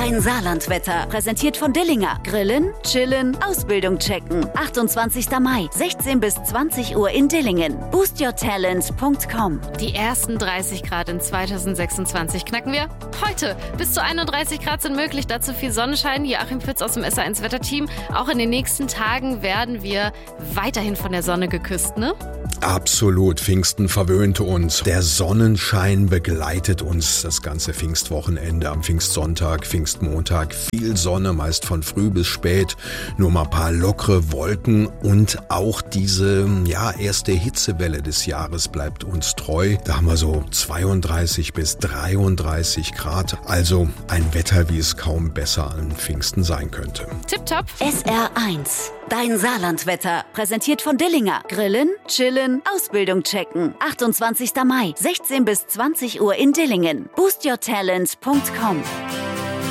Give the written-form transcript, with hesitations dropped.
Dein Saarlandwetter, präsentiert von Dillinger. Grillen, chillen, Ausbildung checken. 28. Mai, 16 bis 20 Uhr in Dillingen. boostyourtalent.com. Die ersten 30 Grad in 2026 knacken wir heute. Bis zu 31 Grad sind möglich, dazu viel Sonnenschein. Joachim Pütz aus dem SA1 Wetterteam. Auch in den nächsten Tagen werden wir weiterhin von der Sonne geküsst, ne? Absolut. Pfingsten verwöhnt uns. Der Sonnenschein begleitet uns das ganze Pfingstwochenende. Am Pfingstsonntag, Pfingstmontag viel Sonne, meist von früh bis spät. Nur mal ein paar lockere Wolken und auch diese erste Hitzewelle des Jahres bleibt uns treu. Da haben wir so 32 bis 33 Grad. Also ein Wetter, wie es kaum besser an Pfingsten sein könnte. Tipptopp. SR1, dein Saarlandwetter, präsentiert von Dillinger. Grillen, chillen, Ausbildung checken. 28. Mai, 16 bis 20 Uhr in Dillingen. boostyourtalent.com.